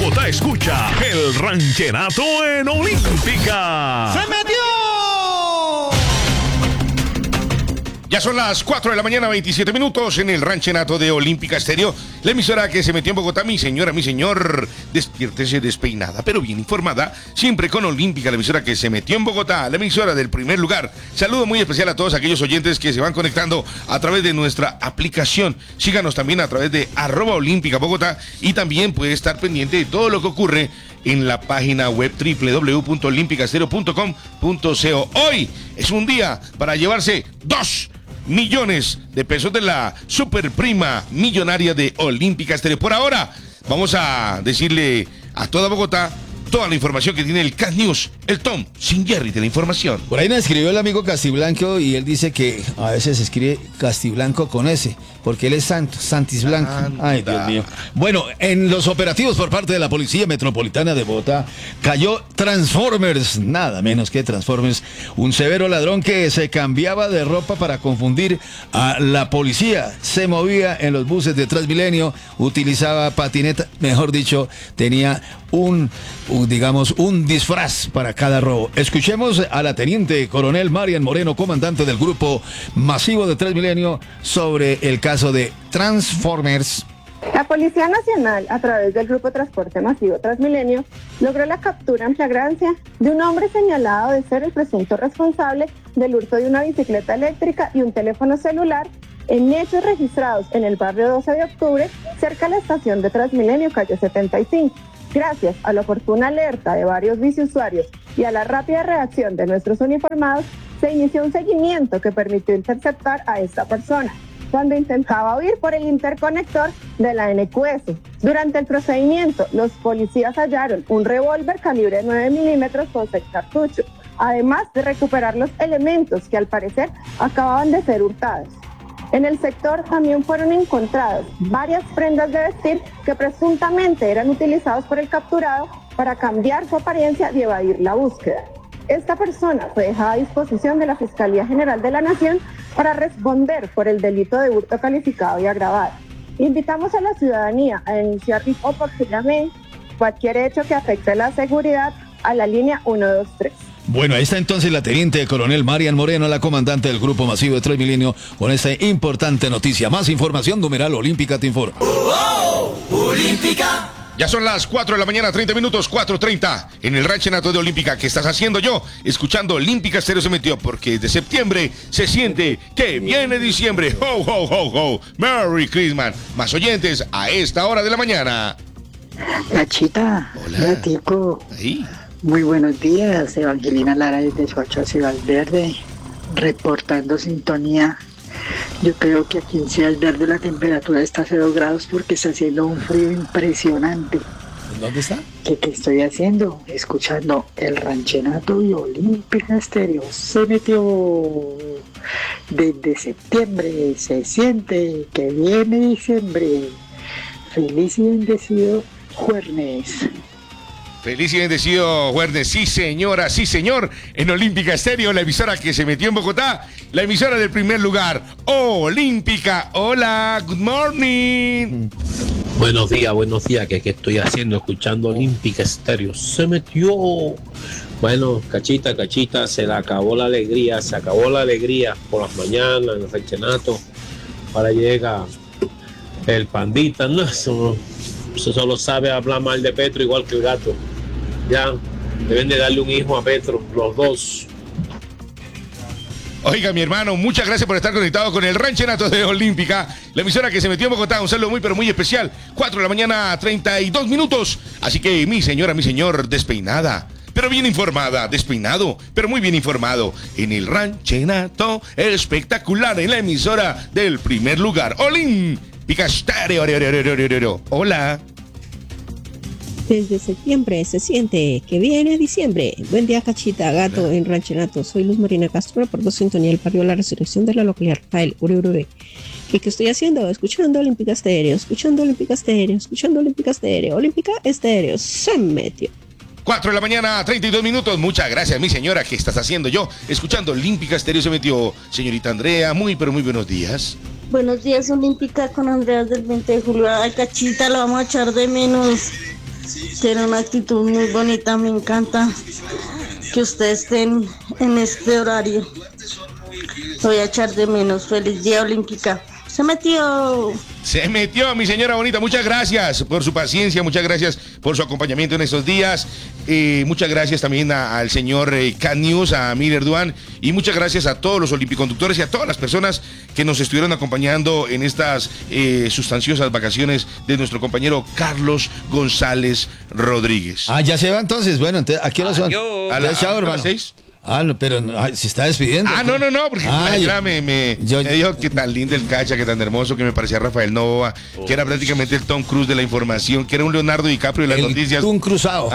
Bogotá escucha el ranchenato en Olímpica. ¡Se metió! Ya son las 4 de la mañana, 27 minutos en el ranchenato de Olímpica Estéreo, la emisora que se metió en Bogotá. Mi señora, mi señor, despiértese despeinada, pero bien informada, siempre con Olímpica, la emisora que se metió en Bogotá, la emisora del primer lugar. Saludo muy especial a todos aquellos oyentes que se van conectando a través de nuestra aplicación. Síganos también a través de @Olímpica Bogotá y también puede estar pendiente de todo lo que ocurre en la página web www.olimpicastereo.com.co. Hoy es un día para llevarse 2 millones de pesos de la superprima millonaria de Olímpica Estéreo. Por ahora, vamos a decirle a toda Bogotá toda la información que tiene el CAT News, el Tom sin Jerry de la información. Por ahí me escribió el amigo Castiblanco y él dice que a veces se escribe Castiblanco con S, porque él es Santis Blanco. Ay, Dios mío. Bueno, en los operativos por parte de la Policía Metropolitana de Bogotá, cayó Transformers, nada menos que Transformers, un severo ladrón que se cambiaba de ropa para confundir a la policía. Se movía en los buses de Transmilenio, utilizaba patineta, mejor dicho, tenía un disfraz para cada robo. Escuchemos a la teniente coronel Marian Moreno, comandante del grupo masivo de Transmilenio, sobre el caso de Transformers. La Policía Nacional, a través del Grupo Transporte Masivo Transmilenio, logró la captura en flagrancia de un hombre señalado de ser el presunto responsable del hurto de una bicicleta eléctrica y un teléfono celular en hechos registrados en el barrio 12 de octubre, cerca de la estación de Transmilenio, calle 75. Gracias a la oportuna alerta de varios biciusuarios y a la rápida reacción de nuestros uniformados, se inició un seguimiento que permitió interceptar a esta persona cuando intentaba huir por el interconector de la NQS. Durante el procedimiento, los policías hallaron un revólver calibre 9 milímetros con 6 cartuchos, además de recuperar los elementos que al parecer acababan de ser hurtados. En el sector también fueron encontradas varias prendas de vestir que presuntamente eran utilizadas por el capturado para cambiar su apariencia y evadir la búsqueda. Esta persona fue dejada a disposición de la Fiscalía General de la Nación para responder por el delito de hurto calificado y agravado. Invitamos a la ciudadanía a denunciar oportunamente cualquier hecho que afecte la seguridad a la línea 123. Bueno, ahí está entonces la teniente coronel Marian Moreno, la comandante del grupo masivo de Transmilenio, con esta importante noticia. Más información, numeral Olímpica te informa. ¡Olímpica! Ya son las 4 de la mañana, 30 minutos, 4:30, en el ranchenato de Olímpica. ¿Qué estás haciendo yo? Escuchando Olímpica Estéreo se metió, porque desde septiembre se siente que viene diciembre. ¡Ho, ho, ho, ho! ¡Merry Christmas! Más oyentes a esta hora de la mañana. Cachita, hola. Gatico. Ahí. Muy buenos días, Evangelina Lara desde Soacha, Ciudad Verde, reportando sintonía. Yo creo que aquí en Ciudad Verde la temperatura está a 0 grados porque está haciendo un frío impresionante. ¿Dónde está? ¿Qué estoy haciendo? Escuchando el ranchenato y Olímpica Estéreo. Se metió desde septiembre, se siente que viene diciembre. Feliz y bendecido jueves. Feliz y bendecido jueves, sí señora, sí señor, en Olímpica Estéreo, la emisora que se metió en Bogotá, la emisora del primer lugar, Olímpica. Hola, good morning. Buenos días, ¿qué estoy haciendo? Escuchando Olímpica Estéreo. Se metió. Bueno, cachita, se le acabó la alegría, por las mañanas, en el ranchenato. Ahora llega el pandita, no, eso solo sabe hablar mal de Petro, igual que el gato. Ya, deben de darle un hijo a Petro, los dos. Oiga, mi hermano, muchas gracias por estar conectado con el ranchenato de Olímpica, la emisora que se metió en Bogotá. Un saludo muy, pero muy especial. 4 de la mañana, 32 minutos. Así que, mi señora, mi señor, despeinada, pero bien informada, despeinado, pero muy bien informado, en el ranchenato espectacular, en la emisora del primer lugar, Olímpica Estéreo. Hola. Desde septiembre se siente que viene diciembre. Buen día, Cachita, gato en ranchenato. Soy Luz Marina Castro, reporto sintonía del barrio La Resurrección de la localidad Rafael Uribe. ¿Qué estoy haciendo? Escuchando Olímpica Estéreo, Olímpica Estéreo. Se metió. 4 de la mañana, 32 minutos. Muchas gracias, mi señora. ¿Qué estás haciendo yo? Escuchando Olímpica Estéreo se metió. Señorita Andrea, muy, pero muy buenos días. Buenos días, Olímpica, con Andrea del 20 de julio. Ay, Cachita, la vamos a echar de menos. tiene una actitud muy bonita, me encanta que ustedes estén en este horario. Lo voy a echar de menos. Feliz día Olímpica. Se metió, mi señora bonita. Muchas gracias por su paciencia, muchas gracias por su acompañamiento en estos días. Muchas gracias también al señor Cat News, a Miller Duan, y muchas gracias a todos los olimpiconductores y a todas las personas que nos estuvieron acompañando en estas sustanciosas vacaciones de nuestro compañero Carlos González Rodríguez. Ya se va entonces. Bueno, entonces, ¿a qué hora son? A las 6. No, pero se está despidiendo. No, porque me dijo que tan lindo el Cacha, que tan hermoso, que me parecía Rafael Nova, que era prácticamente el Tom Cruise de la información, que era un Leonardo DiCaprio de las noticias. Un cruzado.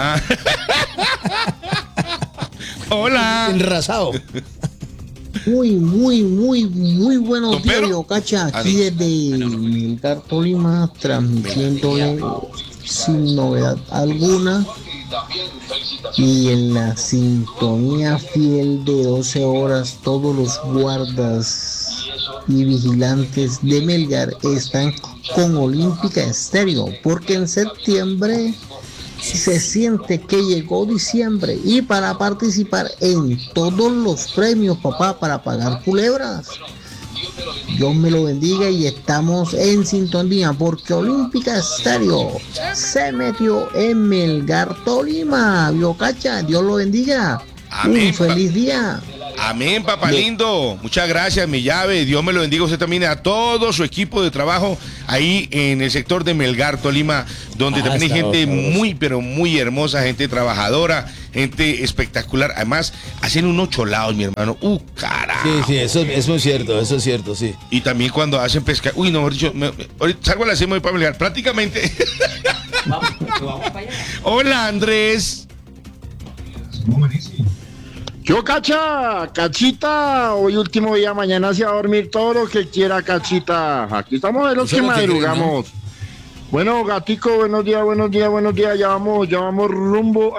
Hola. Enrasado. Muy buenos días, Cacha. Aquí desde Melgar, Tolima, transmitiéndole sin novedad alguna y en la sintonía fiel de 12 horas. Todos los guardas y vigilantes de Melgar están con Olímpica Estéreo, porque en septiembre se siente que llegó diciembre, y para participar en todos los premios, papá, para pagar culebras. Dios me lo bendiga y estamos en sintonía, porque Olímpica Estéreo se metió en Melgar, Tolima. Biocacha, Dios lo bendiga. Amén. Un feliz día. Amén, papá lindo. Muchas gracias, mi llave. Dios me lo bendiga a usted también, a todo su equipo de trabajo ahí en el sector de Melgar, Tolima, donde también hay gente muy, pero muy hermosa, gente trabajadora, gente espectacular. Además, hacen unos cholados, mi hermano. Carajo. Sí, eso es muy cierto, eso es cierto, sí. Y también cuando hacen pesca. No, mejor dicho, ahorita salgo a la cima para Melgar, prácticamente. Vamos para allá. Hola, Andrés. Yo, Cachita, hoy último día, mañana se va a dormir todo lo que quiera, Cachita. Aquí estamos de los que madrugamos. Bueno, Gatico, buenos días, ya vamos rumbo